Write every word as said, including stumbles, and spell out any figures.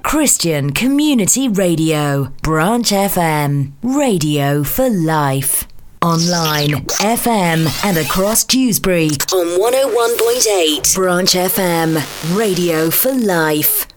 Christian Community Radio. Branch F M. Radio for life. Online, F M, and across Dewsbury on one oh one point eight. Branch F M. Radio for life.